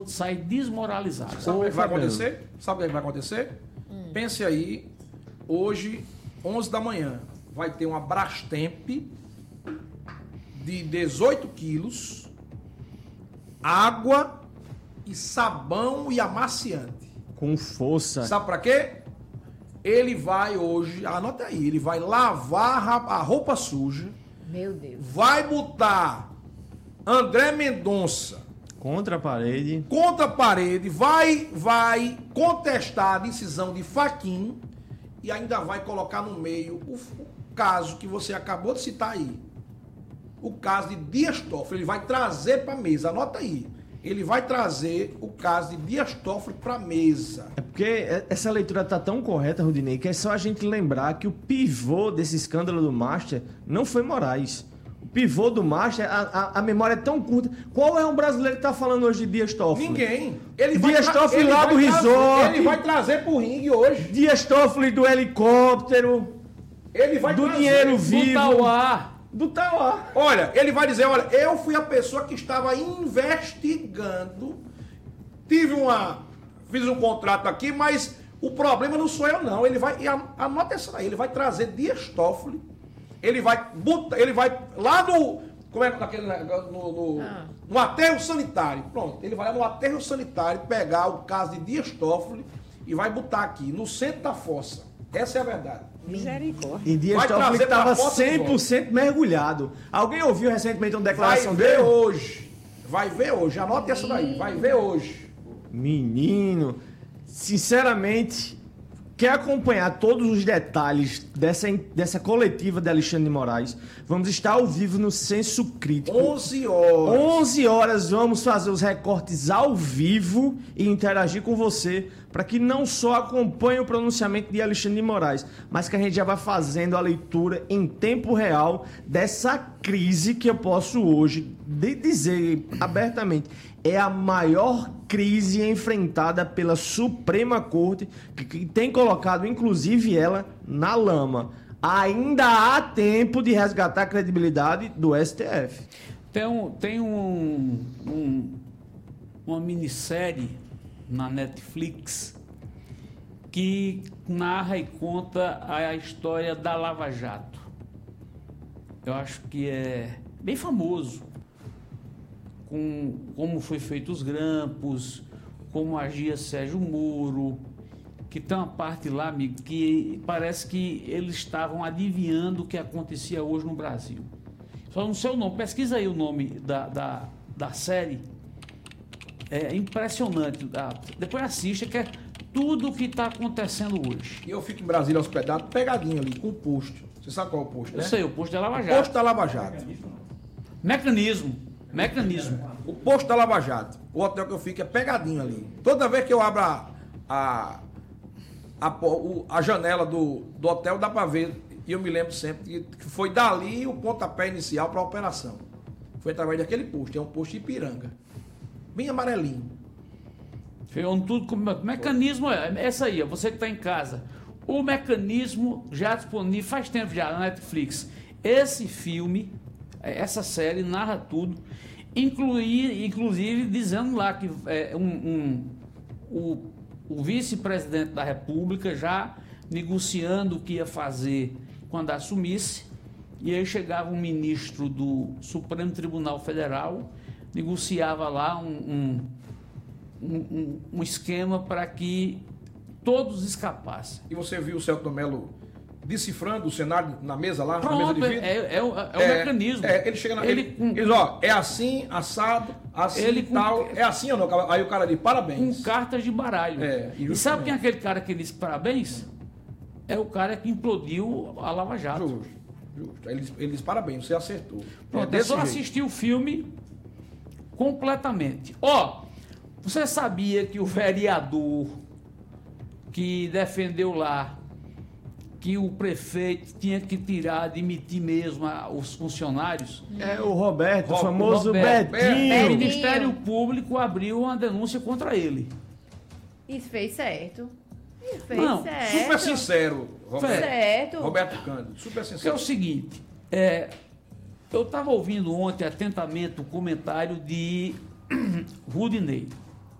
sai desmoralizado. Sabe o que vai acontecer? Sabe o que vai acontecer? Pense aí, hoje, 11 da manhã, vai ter uma Brastemp de 18 quilos, água e sabão e amaciante. Com força. Sabe pra quê? Ele vai hoje, anota aí, ele vai lavar a roupa suja. Meu Deus. Vai botar André Mendonça Contra a parede. vai contestar a decisão de Fachin e ainda vai colocar no meio o caso que você acabou de citar aí. O caso de Dias Toffoli, ele vai trazer para a mesa, anota aí. Ele vai trazer o caso de Dias Toffoli para a mesa. É porque essa leitura tá tão correta, Rudinei, que é só a gente lembrar que o pivô desse escândalo do Master não foi Moraes. O pivô do Master, a memória é tão curta. Qual é um brasileiro que tá falando hoje de Dias Toffoli? Ninguém. Dias Toffoli lá do resort. Ele vai trazer pro ringue hoje. Dias Toffoli do helicóptero. Ele vai do trazer dinheiro vivo. Do Tauá. Do Tauá. Olha, ele vai dizer, olha, eu fui a pessoa que estava investigando, fiz um contrato aqui, mas o problema não sou eu não. Ele vai, anota isso aí, ele vai trazer Dias Toffoli, ele vai lá no, como é naquele, no aterro sanitário, pronto, ele vai lá no aterro sanitário pegar o caso de Dias Toffoli e vai botar aqui, no centro da fossa. Essa é a verdade. Misericórdia. E Dias Toffoli estava 100% mergulhado. Alguém ouviu recentemente uma declaração dele? Vai ver hoje. Anote essa daí. Vai ver hoje. Menino, sinceramente, quer acompanhar todos os detalhes dessa coletiva de Alexandre de Moraes? Vamos estar ao vivo no Senso Crítico. 11 horas. 11 horas vamos fazer os recortes ao vivo e interagir com você para que não só acompanhe o pronunciamento de Alexandre de Moraes, mas que a gente já vai fazendo a leitura em tempo real dessa crise que eu posso hoje dizer abertamente. É a maior crise enfrentada pela Suprema Corte, que tem colocado, inclusive, ela na lama. Ainda há tempo de resgatar a credibilidade do STF. Tem uma minissérie na Netflix que narra e conta a história da Lava Jato. Eu acho que é bem famoso. Como foi feito os grampos, como agia Sérgio Moro, que tem uma parte lá, amigo, que parece que eles estavam adivinhando o que acontecia hoje no Brasil. Só não sei o nome, pesquisa aí o nome da série. É impressionante. Depois assista, que é tudo o que está acontecendo hoje. E eu fico em Brasília hospedado, pegadinho ali, com o posto. Você sabe qual é o posto, né? Eu sei, o posto da Lava Jato. O posto da Lava Jato. Mecanismo. O posto da Lava Jato. O hotel que eu fico é pegadinho ali. Toda vez que eu abro a janela do hotel, dá para ver. E eu me lembro sempre que foi dali o pontapé inicial para a operação. Foi através daquele posto. É um posto de Ipiranga. Bem amarelinho. Mecanismo é essa aí, ó, você que está em casa. O Mecanismo já disponível faz tempo já na Netflix. Esse filme, essa série narra tudo, inclusive dizendo lá que o vice-presidente da República já negociando o que ia fazer quando assumisse, e aí chegava um ministro do Supremo Tribunal Federal, negociava lá um esquema para que todos escapassem. E você viu o Celto Melo decifrando o cenário na mesa lá? Pronto, na mesa de vidro? é o mecanismo. Ele chega na... Ele diz, ó, é assim, assado, assim e tal. É assim ou não? Aí o cara diz, parabéns. Com cartas de baralho. E sabe quem é aquele cara que disse parabéns? É o cara que implodiu a Lava Jato. Justo. Ele diz parabéns, você acertou. Pronto, eu só assisti o filme completamente. Você sabia que o vereador que defendeu lá que o prefeito tinha que demitir mesmo os funcionários? É o Roberto, o famoso Betinho. O Ministério Público abriu uma denúncia contra ele. Isso fez certo. Super sincero, Roberto. Certo. Roberto Cândido, super sincero. Que é o seguinte, eu estava ouvindo ontem atentamente o comentário de Rudinei.